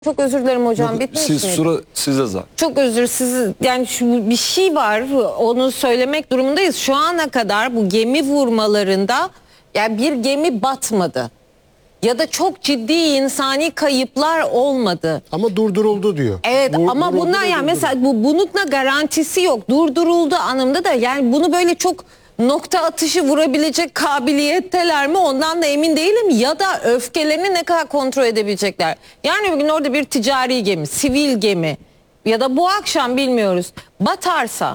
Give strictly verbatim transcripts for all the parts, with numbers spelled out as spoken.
Çok özür dilerim hocam. Bitmiş Siz miydi? sıra size zaten. Çok özür siz yani şu bir şey var, onu söylemek durumundayız. Şu ana kadar bu gemi vurmalarında yani bir gemi batmadı. Ya da çok ciddi insani kayıplar olmadı. Ama durduruldu diyor. Evet Vur, ama bunlar yani mesela bu bununla garantisi yok. Durduruldu anlamda da yani bunu böyle çok nokta atışı vurabilecek kabiliyetteler mi ondan da emin değilim. Ya da öfkelerini ne kadar kontrol edebilecekler. Yani bugün orada bir ticari gemi, sivil gemi ya da bu akşam bilmiyoruz batarsa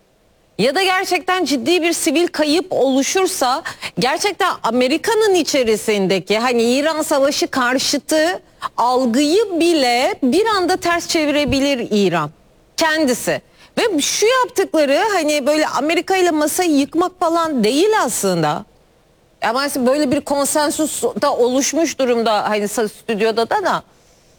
ya da gerçekten ciddi bir sivil kayıp oluşursa gerçekten Amerika'nın içerisindeki hani İran Savaşı karşıtı algıyı bile bir anda ters çevirebilir İran kendisi. Ve şu yaptıkları hani böyle Amerika ile masayı yıkmak falan değil aslında. Ama böyle bir konsensus da oluşmuş durumda hani stüdyoda da da.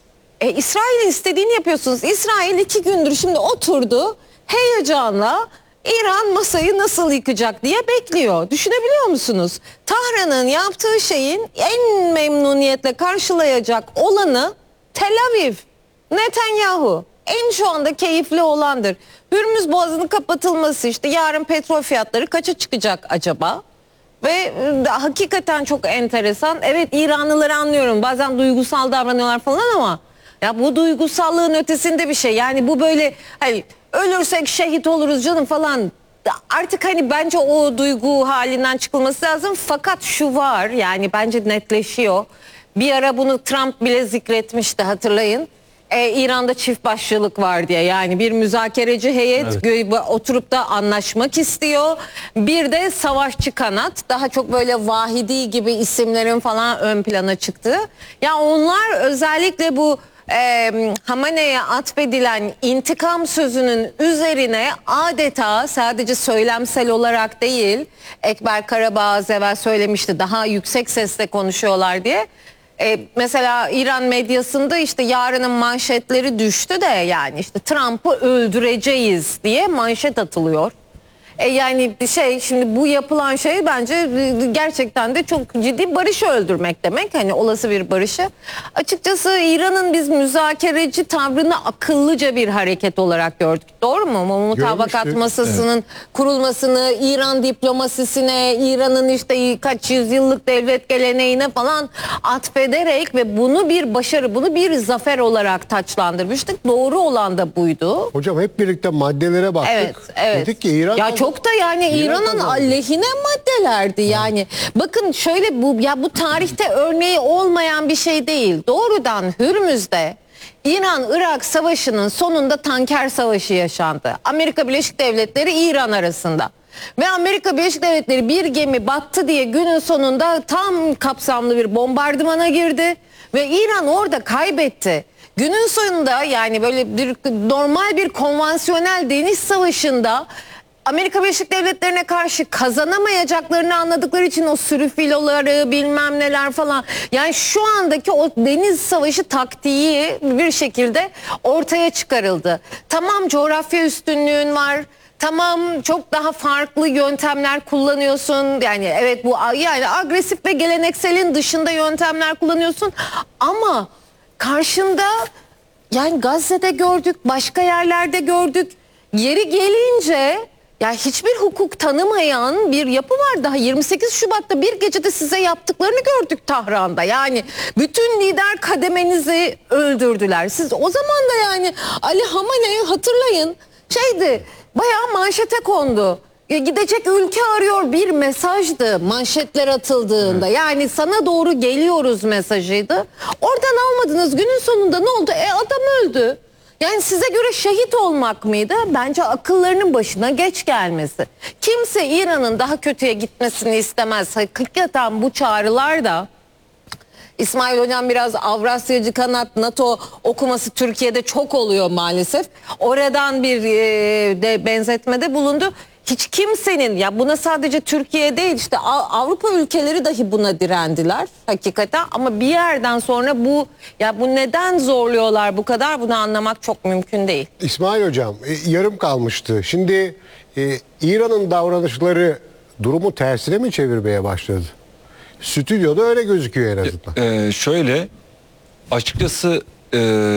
E, İsrail'in istediğini yapıyorsunuz. İsrail iki gündür şimdi oturdu heyecanla İran masayı nasıl yıkacak diye bekliyor. Düşünebiliyor musunuz? Tahran'ın yaptığı şeyin en memnuniyetle karşılayacak olanı Tel Aviv, Netanyahu. En şu anda keyifli olandır. Hürmüz Boğazı'nın kapatılması işte yarın petrol fiyatları kaça çıkacak acaba? Ve e, hakikaten çok enteresan. Evet İranlıları anlıyorum. Bazen duygusal davranıyorlar falan ama ya bu duygusallığın ötesinde bir şey. Yani bu böyle hani ölürsek şehit oluruz canım falan. Artık hani bence o duygu halinden çıkılması lazım. Fakat şu var yani bence netleşiyor. Bir ara bunu Trump bile zikretmişti hatırlayın. Ee, İran'da çift başlılık var diye yani bir müzakereci heyet evet. oturup da anlaşmak istiyor. Bir de savaşçı kanat daha çok böyle Vahidi gibi isimlerin falan ön plana çıktı. Ya yani onlar özellikle bu e, Hamane'ye atfedilen intikam sözünün üzerine adeta sadece söylemsel olarak değil Ekber Karabağ az evvel söylemişti daha yüksek sesle konuşuyorlar diye. Ee, mesela İran medyasında işte yarının manşetleri düştü de yani işte Trump'ı öldüreceğiz diye manşet atılıyor. E yani bir şey şimdi bu yapılan şey bence gerçekten de çok ciddi barışı öldürmek demek. Hani olası bir barışı. Açıkçası İran'ın biz müzakereci tavrını akıllıca bir hareket olarak gördük. Doğru mu? Mutabakat masasının evet. kurulmasını, İran diplomasisine, İran'ın işte kaç yüzyıllık devlet geleneğine falan atfederek ve bunu bir başarı, bunu bir zafer olarak taçlandırmıştık. Doğru olan da buydu. Hocam hep birlikte maddelere baktık. Evet, evet. Dedik ki İran ya çok da yani İran'ın aleyhine maddelerdi yani. Bakın şöyle bu ya bu tarihte örneği olmayan bir şey değil. Doğrudan Hürmüz'de İran-Irak savaşının sonunda tanker savaşı yaşandı. Amerika Birleşik Devletleri İran arasında. Ve Amerika Birleşik Devletleri bir gemi battı diye günün sonunda tam kapsamlı bir bombardımana girdi. Ve İran orada kaybetti. Günün sonunda yani böyle bir normal bir konvansiyonel deniz savaşında Amerika Birleşik Devletleri'ne karşı kazanamayacaklarını anladıkları için o sürü filoları bilmem neler falan. Yani şu andaki o deniz savaşı taktiği bir şekilde ortaya çıkarıldı. Tamam coğrafya üstünlüğün var. Tamam çok daha farklı yöntemler kullanıyorsun. Yani evet bu yani agresif ve gelenekselin dışında yöntemler kullanıyorsun. Ama karşında yani Gazze'de gördük, başka yerlerde gördük. Yeri gelince ya hiçbir hukuk tanımayan bir yapı var. Daha yirmi sekiz Şubat'ta bir gecede size yaptıklarını gördük Tahran'da. Yani bütün lider kademenizi öldürdüler. Siz o zaman da yani Ali Hamane'yi hatırlayın. Şeydi bayağı manşete kondu. Gidecek ülke arıyor bir mesajdı manşetler atıldığında. Evet. Yani sana doğru geliyoruz mesajıydı. Oradan almadınız. Günün sonunda ne oldu? E adam öldü. Yani size göre şehit olmak mıydı? Bence akıllarının başına geç gelmesi. Kimse İran'ın daha kötüye gitmesini istemez. Hakikaten bu çağrılar da İsmail Hocam biraz Avrasyacı kanat NATO okuması Türkiye'de çok oluyor maalesef. Oradan bir e, de benzetmede bulundu. Hiç kimsenin ya buna sadece Türkiye değil işte Avrupa ülkeleri dahi buna direndiler hakikaten ama bir yerden sonra bu ya bu neden zorluyorlar bu kadar bunu anlamak çok mümkün değil. İsmail Hocam e, yarım kalmıştı. Şimdi e, İran'ın davranışları durumu tersine mi çevirmeye başladı? Stüdyoda öyle gözüküyor en azından. Ee, şöyle açıkçası e,